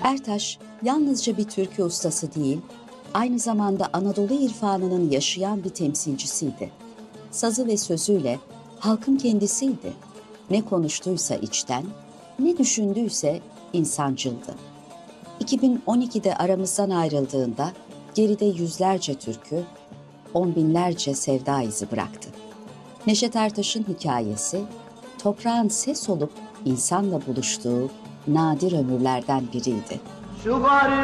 Ertaş yalnızca bir türkü ustası değil, aynı zamanda Anadolu irfanının yaşayan bir temsilcisiydi. Sazı ve sözüyle halkın kendisiydi. Ne konuştuysa içten, ne düşündüyse insancıldı. 2012'de aramızdan ayrıldığında geride yüzlerce türkü, on binlerce sevda izi bıraktı. Neşet Ertaş'ın hikayesi, toprağın ses olup insanla buluştuğu nadir ömürlerden biriydi. Şu garip